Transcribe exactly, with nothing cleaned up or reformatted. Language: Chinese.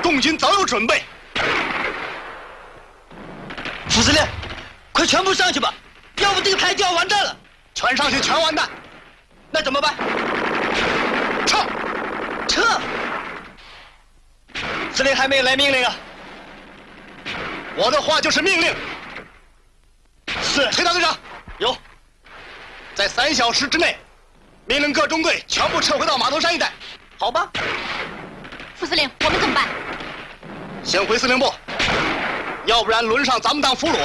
共军早有准备。 副司令，快全部上去吧，要不这个排就要完蛋了。 全上去，全完蛋。 那怎么办？ 撤！ 撤！司令还没有来命令啊。 我的话就是命令。 是， 崔大队长， 有。 在三小时之内，命令各中队全部撤回到码头山一带。 好吧。 副司令，我们怎么办？ 先回司令部，要不然轮上咱们当俘虏。